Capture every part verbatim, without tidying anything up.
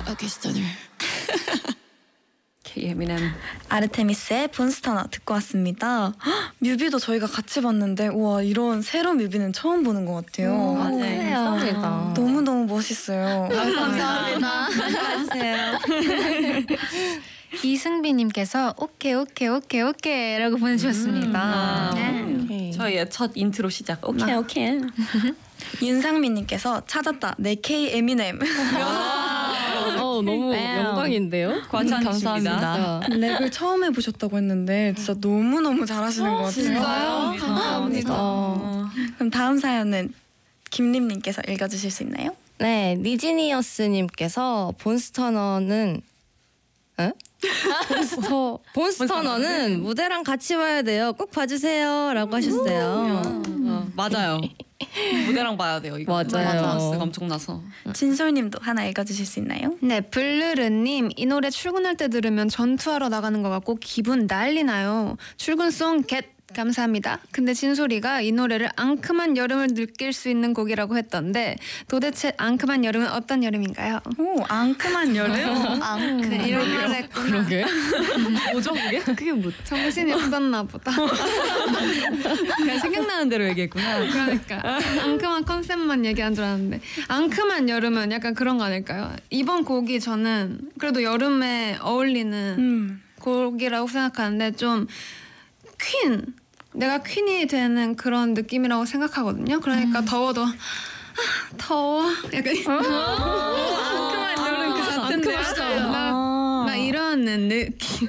파키스탄을. K-에미넴. 아르테미스의 본스터너 듣고 왔습니다. 헉, 뮤비도 저희가 같이 봤는데 우와 이런 새로운 뮤비는 처음 보는 것 같아요. 오, 맞아요. 감사합니다. 너무너무 멋있어요. 감사합니다. 안녕하세요. 이승비님께서 오케이 오케이 오케이 오케이라고 보내주셨습니다. 음, 네. 저희의 첫 인트로 시작. 오케이 오케이. 윤상민님께서 찾았다 내 K 에미넴. 어, 너무 영광인데요? 과찬입니다. 랩을 처음 해보셨다고 했는데 진짜 너무너무 잘하시는 것 같아요. 진짜요? 감사합니다. 어. 그럼 다음 사연은 김림님께서 읽어주실 수 있나요? 네, 니지니어스님께서 본스터너는 에? 본스터 본스터너는 무대랑 같이 와야 돼요. 꼭 봐주세요라고 하셨어요. 어, 맞아요. 무대랑 봐야 돼요. 이거. 맞아요. 퍼포먼스가 엄청나서. 진솔님도 하나 읽어주실 수 있나요? 네, 블르르님 이 노래 출근할 때 들으면 전투하러 나가는 것 같고 기분 난리 나요. 출근송 겟 감사합니다. 근데 진솔이가 이 노래를 앙큼한 여름을 느낄 수 있는 곡이라고 했던데 도대체 앙큼한 여름은 어떤 여름인가요? 오, 앙큼한 여름? 앙큼 네, 이런 말 했구나. 그러게. 뭐죠 그게? 그게 뭐? 정신이 없었나 보다. 그냥 생각나는 대로 얘기했구나. 그러니까 앙큼한 컨셉만 얘기한 줄 알았는데 앙큼한 여름은 약간 그런 거 아닐까요? 이번 곡이 저는 그래도 여름에 어울리는 음. 곡이라고 생각하는데 좀 퀸! 내가 퀸이 되는 그런 느낌이라고 생각하거든요. 그러니까 더워도 아, 더워 약간 앙큼한 여름 그 자체인데요. 막, 막 이러는 느낌.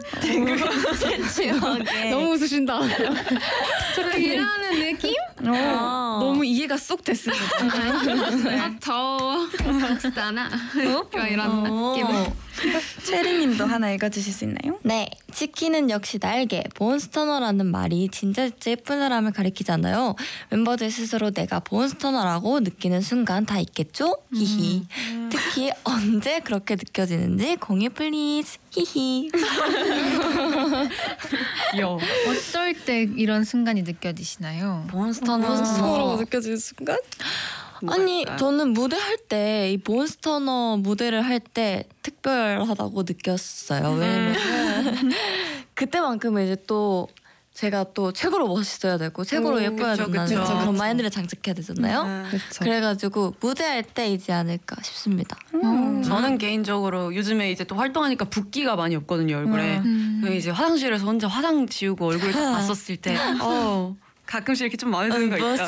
너무 웃으신다. 이러는 느낌? 어, 너무 이해가 쏙 됐습니다. 아 더워 덥잖아. 이런 느낌. 체리님도 하나 읽어주실 수 있나요? 네, 치킨은 역시 날개, 본스터너라는 말이 진짜 진짜 예쁜 사람을 가리키잖아요. 멤버들 스스로 내가 본스터너라고 느끼는 순간 다 있겠죠? 히히. 특히 언제 그렇게 느껴지는지 공유 플리즈. 히히. 요. 어떨 때 이런 순간이 느껴지시나요? 몬스터는 몬스터라고 느껴지는 순간? 아니 저는 무대 할 때 이 몬스터너 무대를 할 때 특별하다고 느꼈어요. 왜냐면 그때만큼은 이제 또 제가 또 최고로 멋있어야 되고 최고로 오, 예뻐야 그쵸, 된다는 그쵸. 그런 마인드를 장착해야 되잖아요. 음. 그래가지고 무대할 때이지 않을까 싶습니다. 음. 저는 개인적으로 요즘에 이제 또 활동하니까 붓기가 많이 없거든요 얼굴에. 음. 이제 화장실에서 혼자 화장 지우고 얼굴 딱 봤었을 때, 어 가끔씩 이렇게 좀 마음에 드는 거 있죠.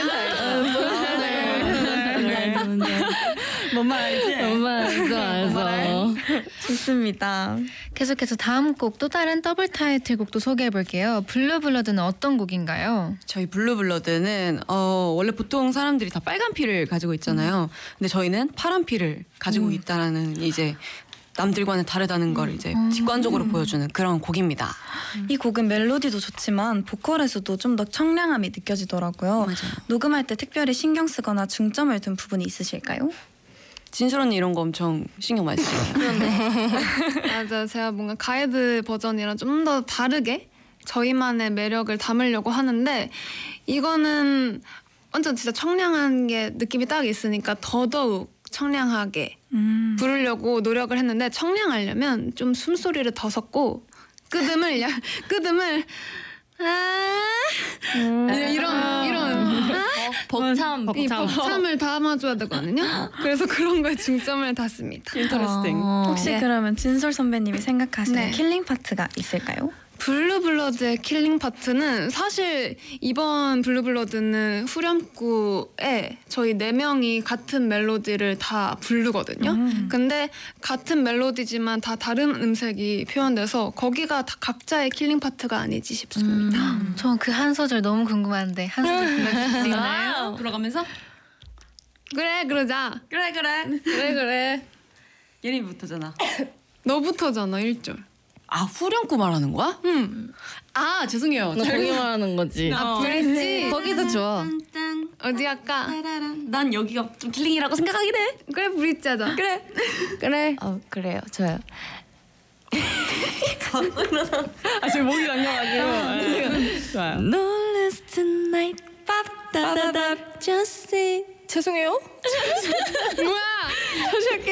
뭔 말인지. 정말 알죠. 좋습니다. 계속해서 다음 곡 또 다른 더블 타이틀곡도 소개해볼게요. 블루블러드는 어떤 곡인가요? 저희 블루블러드는 어, 원래 보통 사람들이 다 빨간 피를 가지고 있잖아요. 근데 저희는 파란 피를 가지고 있다라는 이제 남들과는 다르다는 걸 이제 직관적으로 보여주는 그런 곡입니다. 이 곡은 멜로디도 좋지만 보컬에서도 좀 더 청량함이 느껴지더라고요. 맞아요. 녹음할 때 특별히 신경 쓰거나 중점을 둔 부분이 있으실까요? 진솔 언니 이런 거 엄청 신경 많이 쓰죠. 맞아, 제가 뭔가 가이드 버전이랑 좀 더 다르게 저희만의 매력을 담으려고 하는데 이거는 완전 진짜 청량한 게 느낌이 딱 있으니까 더더욱 청량하게 음. 부르려고 노력을 했는데 청량하려면 좀 숨소리를 더 섞고 끄듬을 야, 끄듬을 아 이런 이런 아? 벅참. 이 벅참을 담아줘야 되거든요. 그래서 그런 거에 중점을 뒀습니다. 인터레스팅. 혹시 네. 그러면 진솔 선배님이 생각하시는 네. 킬링 파트가 있을까요? 블루블러드의 킬링 파트는 사실 이번 블루블러드는 후렴구에 저희 네 명이 같은 멜로디를 다 부르거든요. 음. 근데 같은 멜로디지만 다 다른 음색이 표현돼서 거기가 다 각자의 킬링 파트가 아니지 싶습니다. 음. 저 그 한 소절 너무 궁금한데 한 소절 불러줄 수 있나요? 돌아가면서 그래 그러자. 그래 그래. 그래 그래. 예림부터잖아. 너부터잖아 일 절. 아 후렴구 말하는 거야? 응. 아 죄송해요. 너 거기 말하는 거지. 아 그랬지. 거기도 좋아. 어디 할까? 난 여기가 좀 킬링이라고 생각하긴 해. 그래 브릿지 하자. 그래. 그래. 어 그래요. 좋아요. 아 지금 목이 잠겨가지고. 좋아요. No less tonight. 빠다다다. Just say. 죄송해요. 뭐야?